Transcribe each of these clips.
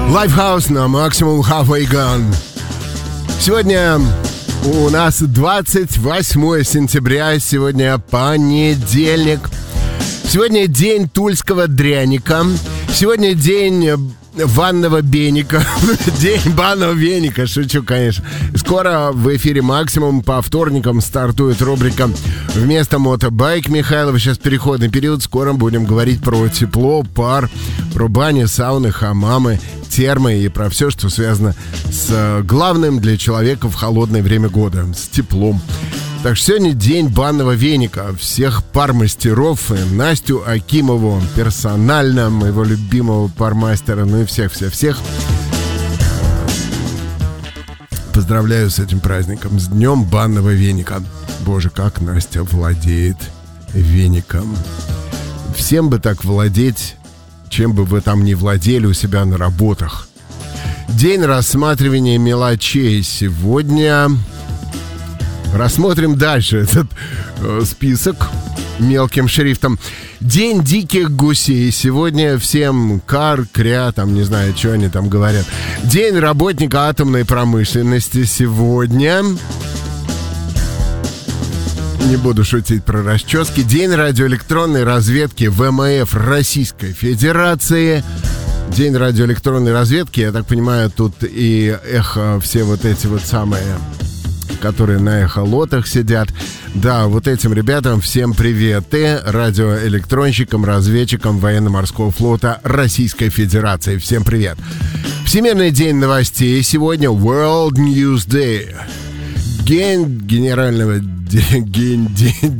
Lifehouse на Maximum Halfway Gone. Сегодня у нас 28 сентября, сегодня понедельник. Сегодня день тульского дряника. Сегодня день ванного веника. День банного веника, шучу, конечно. Скоро в эфире «Максимум» по вторникам стартует рубрика «Вместо мотобайк» Михайлова. Сейчас переходный период. Скоро будем говорить про тепло, пар, про бани, сауны, хамамы, термы и про все, что связано с главным для человека в холодное время года, с теплом. Так что сегодня день банного веника. Всех пармастеров, и Настю Акимову персонально, моего любимого пармастера, ну и всех. Поздравляю с этим праздником, с днем банного веника. Боже, как Настя владеет веником. Всем бы так владеть, чем бы вы там ни владели у себя на работах. День рассматривания мелочей сегодня. Рассмотрим дальше этот список мелким шрифтом. День диких гусей. Сегодня всем кря, там не знаю, что они там говорят. День работника атомной промышленности сегодня. Не буду шутить про расчески. День радиоэлектронной разведки ВМФ Российской Федерации. День радиоэлектронной разведки. Я так понимаю, тут и эхо, все вот эти вот самые, которые на эхолотах сидят. Да, вот этим ребятам всем приветы. Радиоэлектронщикам, разведчикам военно-морского флота Российской Федерации. Всем привет. Всемирный день новостей. Сегодня World News Day. День генерального... День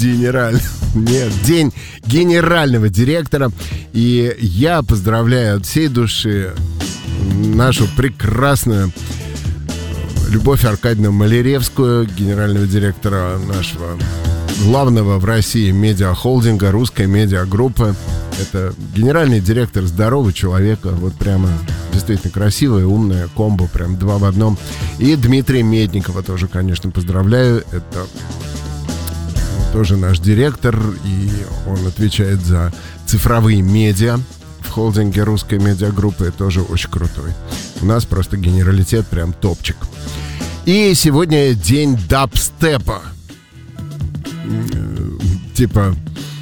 генерального директора. И я поздравляю от всей души нашу прекрасную Любовь Аркадьевну Маляревскую, генерального директора нашего главного в России медиахолдинга, русской медиагруппы. Это генеральный директор, здоровый человек, вот прямо действительно красивая, умная комбо, прям два в одном. И Дмитрия Медникова тоже, конечно, поздравляю. Это тоже наш директор, и он отвечает за цифровые медиа в холдинге русской медиагруппы. Тоже очень крутой. У нас просто генералитет прям топчик. И сегодня день дабстепа. Типа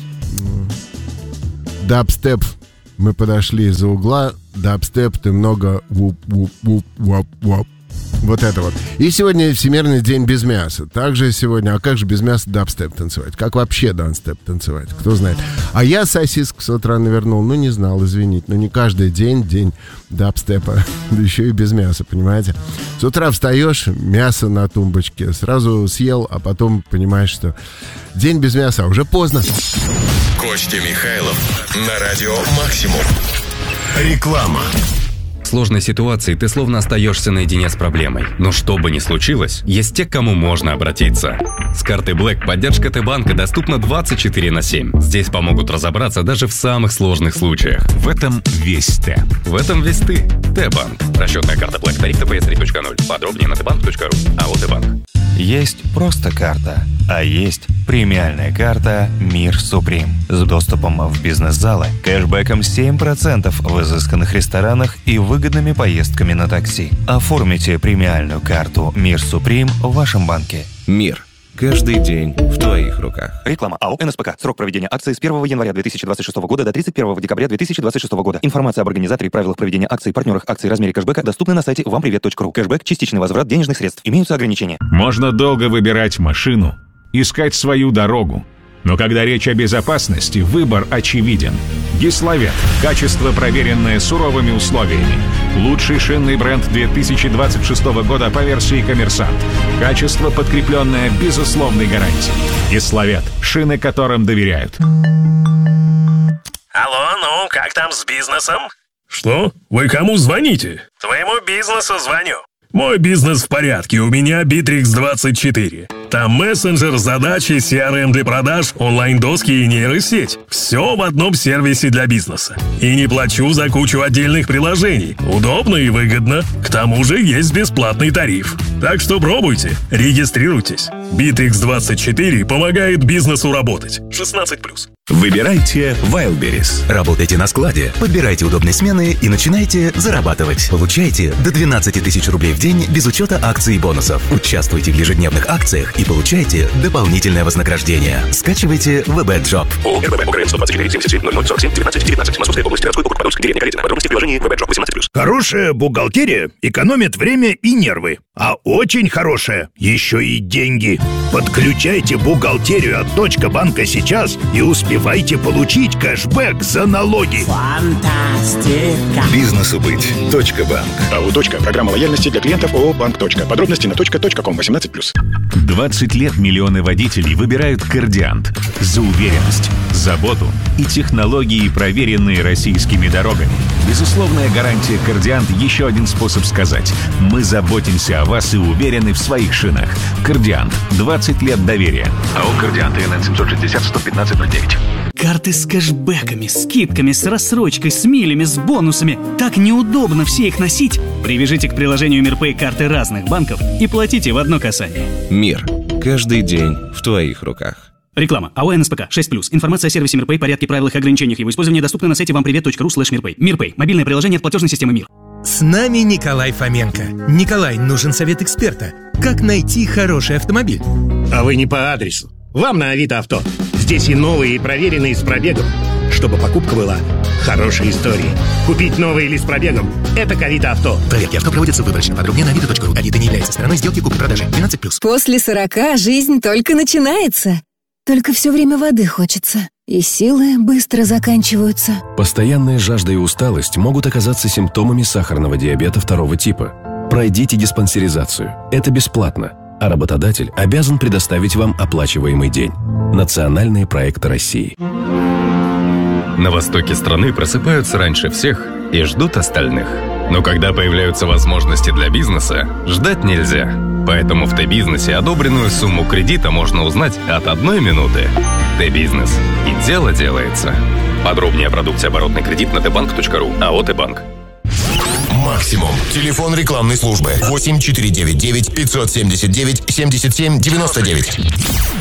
дабстеп, мы подошли из-за угла, дабстеп, ты много вуп-вуп-вуп-вуп-вуп. Вот это вот. И сегодня Всемирный день без мяса. Также сегодня, а как же без мяса дабстеп танцевать? Как вообще дабстеп танцевать? Кто знает. А я сосиску с утра навернул. Ну, не знал, извините. Но не каждый день дабстепа. Да еще и без мяса, понимаете? С утра встаешь, мясо на тумбочке. Сразу съел, а потом понимаешь, что день без мяса, а уже поздно. Костя Михайлов на радио «Максимум». Реклама. В сложной ситуации ты словно остаешься наедине с проблемой. Но что бы ни случилось, есть те, к кому можно обратиться. С картой Black поддержка Т-банка доступна 24/7. Здесь помогут разобраться даже в самых сложных случаях. В этом весь Т. В этом весь ты. Т-банк. Расчетная карта Black. Тариф ТПС 3.0. Подробнее на tbank.ru. АО Т-банк. Есть просто карта, а есть премиальная карта «Мир Суприм» с доступом в бизнес-залы, кэшбэком 7% в изысканных ресторанах и выгодными поездками на такси. Оформите премиальную карту «Мир Суприм» в вашем банке. Мир. Каждый день в твоих руках. Реклама АО НСПК. Срок проведения акции с 1 января 2026 года до 31 декабря 2026 года. Информация об организаторе, правилах проведения акций, партнерах акций, размере кэшбэка доступны на сайте вампривет.ру. Кэшбэк – частичный возврат денежных средств. Имеются ограничения. Можно долго выбирать машину, искать свою дорогу. Но когда речь о безопасности, выбор очевиден. Гиславет. Качество, проверенное суровыми условиями. Лучший шинный бренд 2026 года по версии «Коммерсант». Качество, подкрепленное безусловной гарантией. Гиславет. Шины, которым доверяют. Алло, ну, как там с бизнесом? Что? Вы кому звоните? Твоему бизнесу звоню. Мой бизнес в порядке, у меня Bittrex24. Там мессенджер, задачи, CRM для продаж, онлайн-доски и нейросеть. Все в одном сервисе для бизнеса. И не плачу за кучу отдельных приложений. Удобно и выгодно. К тому же есть бесплатный тариф. Так что пробуйте, регистрируйтесь. Bittrex24 помогает бизнесу работать. 16+. Выбирайте Wildberries. Работайте на складе, подбирайте удобные смены и начинайте зарабатывать. Получайте до 12 тысяч рублей в день без учета акций и бонусов. Участвуйте в ежедневных акциях и получайте дополнительное вознаграждение. Скачивайте WebEdJob. ООО РББ УКРН 124 77 0047 19 19. Московская область, городской округ, Подольск, деревня Калитина. Подробности в приложении WebEdJob 18+. Хорошая бухгалтерия экономит время и нервы. А очень хорошая еще и деньги. Подключайте бухгалтерию от Точка.банка сейчас и успевайте получить кэшбэк за налоги. Фантастика. Бизнесу быть. Точка.банк. АО «Точка». Программа лояльности для клиентов ООО «Банк. Точка». Подробности на точка.ком 18+. 20 лет миллионы водителей выбирают Кардиант за уверенность, заботу и технологии, проверенные российскими дорогами. Безусловная гарантия Кардиант – еще один способ сказать: мы заботимся о вас и уверены в своих шинах. Кардиант. 20 лет доверия. АО «Кардиант» ИНН 760 115 09. Карты с кэшбэками, скидками, с рассрочкой, с милями, с бонусами. Так неудобно все их носить. Привяжите к приложению МирПэй карты разных банков и платите в одно касание. Мир. Каждый день в твоих руках. Реклама. АО НСПК 6+. Информация о сервисе МирПэй, порядке, правилах и ограничениях его использования доступна на сайте вампривет.ру/мирпэй. МирПэй. Мобильное приложение от платежной системы МИР. С нами Николай Фоменко. Николай, нужен совет эксперта. Как найти хороший автомобиль? А вы не по адресу. Вам на Авито Авто. Здесь и новые, и проверенные с пробегом. Чтобы покупка была хорошей историей. Купить новый или с пробегом – это к Авито Авто. Проверки авто проводятся выборочно. Подробнее на авито.ру. Авито не является стороной сделки купли-продажи. 12+. После 40 жизнь только начинается. Только все время воды хочется. И силы быстро заканчиваются. Постоянная жажда и усталость могут оказаться симптомами сахарного диабета 2 типа. Пройдите диспансеризацию. Это бесплатно. А работодатель обязан предоставить вам оплачиваемый день. Национальные проекты России. На востоке страны просыпаются раньше всех и ждут остальных. Но когда появляются возможности для бизнеса, ждать нельзя. Поэтому в Т-бизнесе одобренную сумму кредита можно узнать от 1 минуты. Т-бизнес. И дело делается. Подробнее о продукте оборотный кредит на tbank.ru. АО «Т-банк». Максимум. Телефон рекламной службы 8 499 579 77 99.